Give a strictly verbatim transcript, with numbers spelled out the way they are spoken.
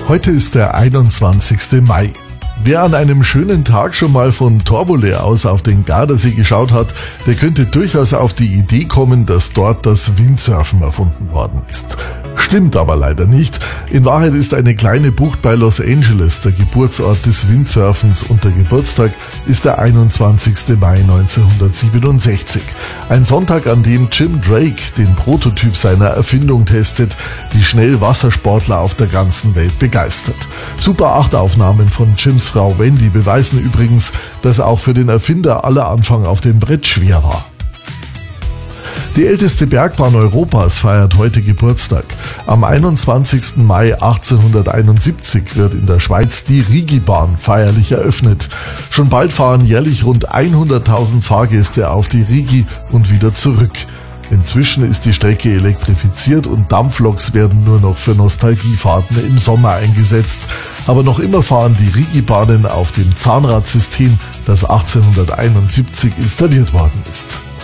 Heute ist der einundzwanzigste Mai. Wer an einem schönen Tag schon mal von Torbole aus auf den Gardasee geschaut hat, der könnte durchaus auf die Idee kommen, dass dort das Windsurfen erfunden worden ist. Stimmt aber leider nicht. In Wahrheit ist eine kleine Bucht bei Los Angeles der Geburtsort des Windsurfens und der Geburtstag ist der einundzwanzigste Mai neunzehnhundertsiebenundsechzig. Ein Sonntag, an dem Jim Drake den Prototyp seiner Erfindung testet, die schnell Wassersportler auf der ganzen Welt begeistert. Super acht Aufnahmen von Jims Frau Wendy beweisen übrigens, dass auch für den Erfinder aller Anfang auf dem Brett schwer war. Die älteste Bergbahn Europas feiert heute Geburtstag. Am einundzwanzigsten Mai achtzehnhunderteinundsiebzig wird in der Schweiz die Rigibahn feierlich eröffnet. Schon bald fahren jährlich rund hunderttausend Fahrgäste auf die Rigi und wieder zurück. Inzwischen ist die Strecke elektrifiziert und Dampfloks werden nur noch für Nostalgiefahrten im Sommer eingesetzt. Aber noch immer fahren die Rigibahnen auf dem Zahnradsystem, das achtzehnhunderteinundsiebzig installiert worden ist.